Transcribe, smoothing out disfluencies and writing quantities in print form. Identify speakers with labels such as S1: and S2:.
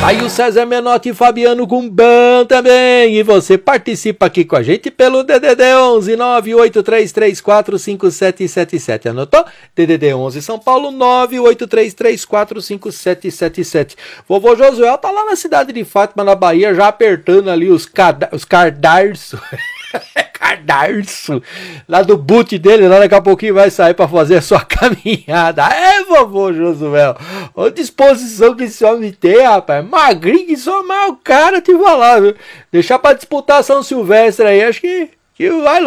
S1: Tá aí o César Menotti e Fabiano com ban também. E você participa aqui com a gente pelo DDD 11 983345777. Anotou? DDD 11 São Paulo 983345777. Vovô Josué tá lá na cidade de Fátima, na Bahia, já apertando ali os cadarços. Cadarço lá do boot dele, lá daqui a pouquinho vai sair pra fazer a sua caminhada. É, vovô Josué, a disposição que esse homem tem, rapaz, magrinho que só mal o cara te falar, viu? Deixar pra disputar São Silvestre aí, acho que vai